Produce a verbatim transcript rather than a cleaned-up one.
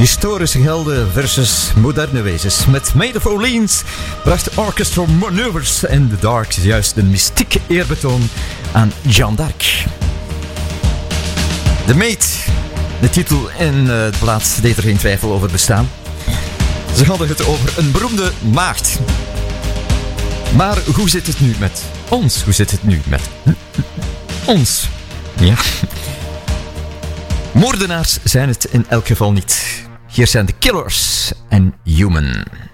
Historische helden versus moderne wezens. Met Maid of Orleans bracht Orchestral Manoeuvres in the Dark juist een mystieke eerbetoon aan Jeanne d'Arc. De Maid, de titel in de plaats deed er geen twijfel over bestaan. Ze hadden het over een beroemde maagd. Maar hoe zit het nu met ons? Hoe zit het nu met ons? Ja. Moordenaars zijn het in elk geval niet. Hier zijn de Killers en Human.